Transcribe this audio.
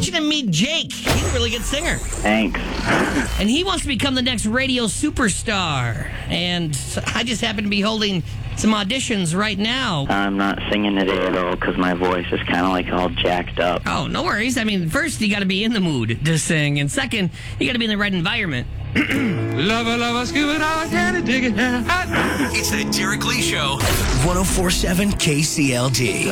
you to meet Jake. He's a really good singer. Thanks. And he wants to become the next radio superstar. And I just happen to be holding some auditions right now. I'm not singing today at all because my voice is kind of like all jacked up. Oh, no worries. I mean, first, you got to be in the mood to sing. And second, you got to be in the right environment. Lover, scuba dog, gotta dig it. It's the Derek Lee Show. 104.7 KCLD.